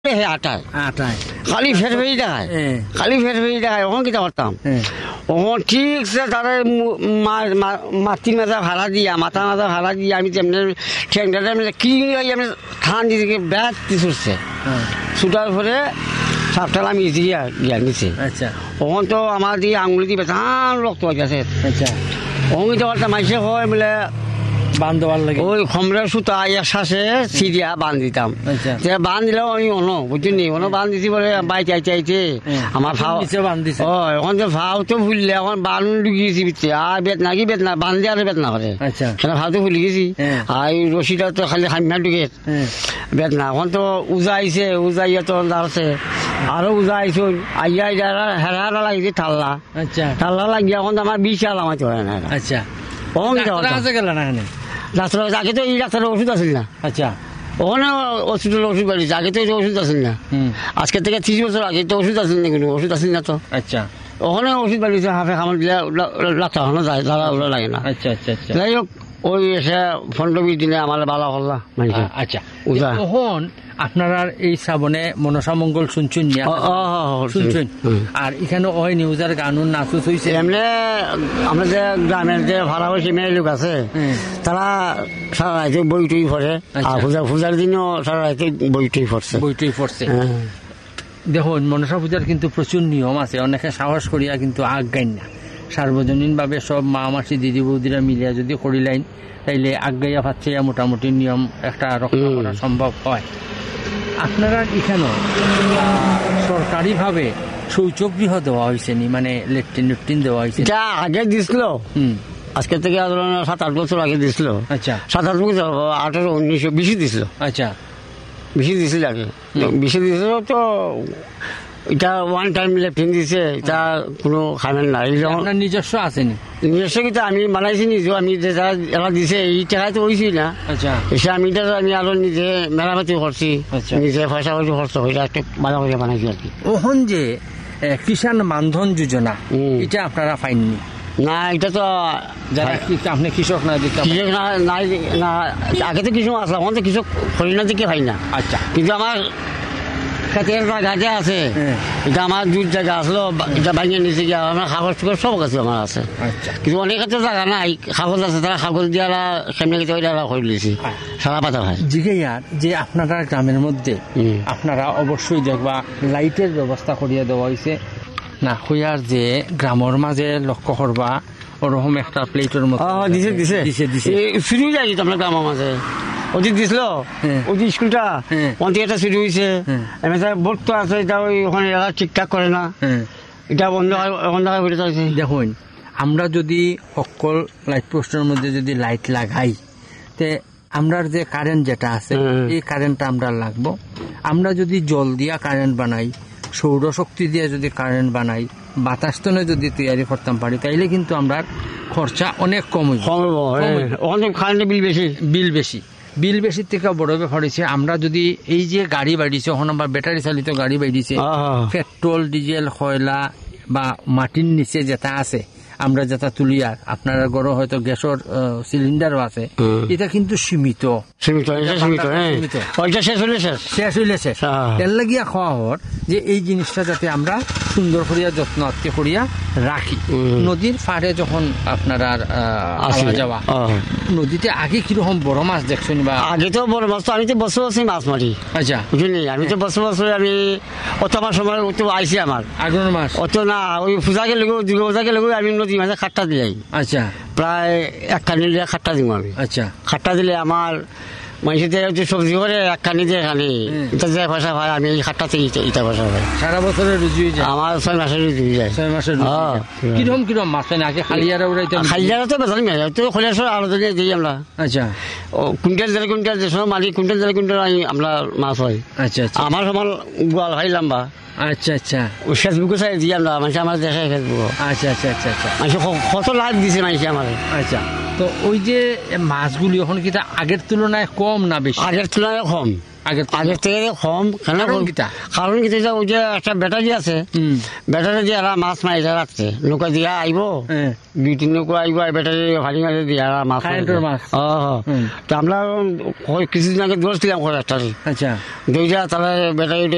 আটায় খালি ফের ফেরি দেখায় ওখানে কিতা করতাম ওখান ঠিক সে তারা মাটি মাজা ভাড়া দিয়া মাথা মাজা ভাড়া দিয়ে আমি তেমনি ঠেংটাতে কি আমি ঠান দিকে ব্যাগ ছুটছে ছুটার পরে সাপটাল আমি গিয়া নিচে ওখান তো আমার দিয়ে আঙুলি দিয়ে বেচান রক্ত হইতেছে ওখানে কিতা করতাম মাইসে হয় বলে ওই খমরের সুতা এক শ্বাসে সিরিয়া বান দিতাম বান দিলেও আমি বুঝলি বান দিছি বলে বাইতে আইতে আমার ভাও এখন যে ভাও তো ভুললে এখন বান ঢুকিয়েছি বিচ্ছে আর বেদনা কি বেদনা বান দিয়ে আরো বেদনা করে সেটা ভাও তো ভুলে গেছি আর রশিটা তো খালি হামিয়া ঢুকে বেদনা এখন তো উজা আইছে উজা ইয়ে তো আছে আরো উজা আইছো আইয়া হেরা লাগিছে ঠাল্লা লাগিয়ে এখন আমার বিশাল আমার তো হয় না আগে তো এই ডাক্তারের ওষুধ আসেন না ওখানে হসপিটালের ওষুধ বাড়িয়েছে আগে তো ওষুধ আসেন না আজকে থেকে 30 বছর আগে তো ওষুধ আসেন না কোনো ওষুধ আসেন না তো ওখানে ওষুধ বাড়িয়েছে হাফে খামার দিলে ডাক্তার ওখানে যায় দাদা ওগুলো লাগে না যাই হোক ওই এসে 15-20 দিনে আমার ভালো করলা তখন আপনারা এই শ্রাবণে মনসা মঙ্গল শুনছেন আর এখানে ওই নিউজের গানুন নাচুস হয়েছে এমনি আমরা যে গ্রামের যে ভাড়া হয়েছে মেয়ে লোক আছে তারা সারা রাতে বই টই পড়ে আর পূজার দিনও সারা রাতে বই টই পড়ছে দেখুন মনসা পূজার কিন্তু প্রচুর নিয়ম আছে অনেকে সাহস করিয়া কিন্তু আজ্ঞান না সার্বজনীন ভাবে সব মা মাসি দিদি বৌদিরা মিলিয়া যদি করিলেন তাইলে আজ্ঞাইয়া পাচ্ছে মোটামুটি নিয়ম একটা রক্ষা করা সম্ভব হয় আপনারা এখানেও সরকারিভাবে শৌচগৃহ দেওয়া হয়েছে নি মানে লেট্রিন দেওয়া হয়েছে আগে দিছিল আজকে থেকে 7-8 বছর আগে দিছিল 7-8 বছর 18-19 বেশি দিছিল বেশি দিছিল আগে বেশি দিছিল তো এটা ওয়ান টাইম লেফটিন দিছে এটা কোনো খাবেন না আপনার নিজস্ব আসেনি নিজস্ব কিন্তু আমি বানাইছি নিজেও আমি এরা দিছে এই টাকায় তো হয়েছি না এসে আমি আরো নিজে মেরামতি করছি নিজে পয়সা পয়সা খরচ হয়ে একটা বাধা করে বানাইছি আর কি ওখান যে কিষাণ মানধন যোজনা এটা আপনারা পাইননি না এটা তো আপনি কৃষক না আগে তো কৃষক আসলাম এখন তো কৃষক করি না দিকে পাই না কিন্তু আমার গাছে আছে এটা আমার 2 জায়গা আসলো এটা ভাঙিয়ে নিচে গিয়ে আমার কাগজ টুকর সব কাছে আমার আছে কিন্তু অনেক ক্ষেত্রে জায়গা নাই কাগজ আছে তারা কাগজ দিয়ে সামনে গেছে ওইটা করে দিয়েছি সারা পাতা ভাই জিজ্ঞাসার যে আপনারা গ্রামের মধ্যে আপনারা অবশ্যই দেখবা লাইটের ব্যবস্থা করিয়া দেওয়া হয়েছে না হইয়ার যে গ্রামের মাঝে লক্ষ্য করবা ওরকম একটা প্লেটের মতো দিছে শুরু যাই আপনার গ্রামের মাঝে অধিক দিছিল ওই স্কুলটা অন্তি একটা শুরু হয়েছে বোর্ড তো আছে এটা ওখানে ঠিকঠাক করে না এটা বন্ধ হয়ে দেখুন আমরা যদি সকল লাইট পোস্টের মধ্যে যদি লাইট লাগাই তে আমরা যে কারেন্ট যেটা আছে এই কারেন্টটা আমরা লাগবো আমরা যদি জল দিয়া কারেন্ট বানাই সৌরশক্তি দিয়ে যদি কারেন্ট বানাই বাতাস তনে যদি তৈরি করতাম পারি তাইলে কিন্তু আমরা খরচা অনেক কম বিল বেশি থেকে বড় ব্যাপার হয়েছে আমরা যদি এই যে গাড়ি বাড়িছে এখন আমার ব্যাটারি চালিত গাড়ি বাড়িছে পেট্রোল ডিজেল কয়লা বা মাটির নিচে যেটা আছে আমরা যেটা তুলিয়া আপনার ঘরে হয়তো গ্যাসের সিলিন্ডারও আছে এটা কিন্তু সীমিত শেষ হইলে এর লাগিয়া খাওয়া হওয়ার যে এই জিনিসটা যাতে আমরা সুন্দর করিয়া যত্ন আত্মে করিয়া রাখি নদীর পাড়ে যখন আপনারা যাওয়া নদীতে আগে কিরকম বড় মাছ দেখছেন বা আগে তো বড় মাছ তো আমি তো বছর মাছ মারি বুঝলি আমি তো বছর আমি অত আমার সময় তো আইসি আমার আগুন মাছ অত না ওই পূজাকে লেগে দুর্গা পূজাকে লেগে আমি নদী মাঝে খাট্টা দিলাই প্রায় 1 কানি দিয়ে খাট্টা দিব আমি খাট্টা দিলে আমার মানুষের সবজি করে 1 কানি দিয়ে খানি এটা যে পয়সা ভাই আমি এই খাট্টাতে এটা পয়সা ভাই সারা বছরের রুজি আমার 6 মাসের রুজি হয়ে যায় 6 মাসের কিরম মাছ আগে খালিয়ারা উড়াইতে খালিয়ারা তো বেতন মেয়ে তো খোলার আলোচনা দিই আমরা কুইন্টাল যে সময় মালিক কুইন্টাল আমরা মাছ হয় আমার সমান গোয়াল ভাই লম্বা ফেসবুকে চাই দিই আমরা মানুষ আমার দেখে ফেসবুক মানুষ কত লাভ দিছে মানুষ আমার তো ওই যে মাছগুলি এখন কি আগের তুলনায় কম না বেশি আগের তুলনায় কম আগের থেকে কম কারণ কি ওই যে একটা ব্যাটারি আছে ব্যাটারি দিয়ে এরা মাছ মারি রাখছে নৌকা দিয়া আইব 2-3 নৌকা আইব ব্যাটারি ভারী মাঝে দিয়ে মাছ তো আমরা কিছুদিন আগে ধরছিলাম একটা দইটা তাহলে ব্যাটারি